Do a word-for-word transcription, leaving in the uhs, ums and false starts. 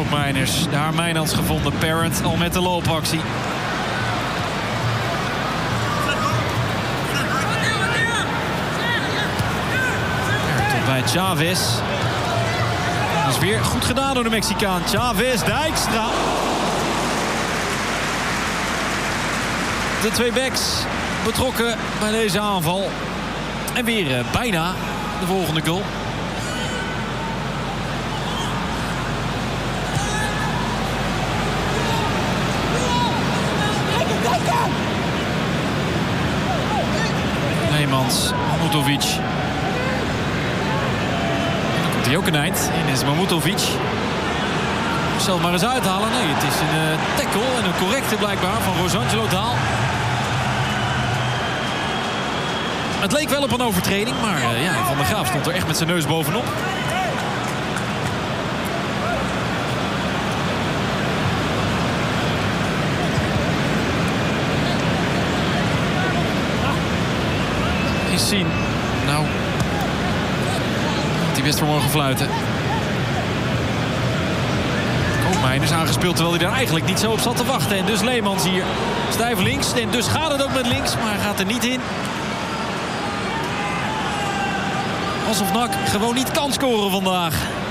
Koopmeiners. Daar Mijnans gevonden. Parent al met de loopactie. Tot bij Chavez. Dat is weer goed gedaan door de Mexicaan. Chavez, Dijkstra. De twee backs betrokken bij deze aanval. En weer uh, bijna de volgende goal. Leemans, Mamutovic. Dan komt hij ook een eind. En is Mamutovic. Zal het maar eens uithalen. Nee, het is een uh, tackle en een correcte blijkbaar van Rosangelo Daal. Het leek wel op een overtreding, maar uh, ja, Van der Graaf stond er echt met zijn neus bovenop. Eens zien. Nou, die best voor morgen fluiten. Koopmeiners aangespeeld terwijl hij daar eigenlijk niet zo op zat te wachten. En dus Leemans hier stijf links. En dus gaat het ook met links, maar hij gaat er niet in. Alsof N A C gewoon niet kan scoren vandaag.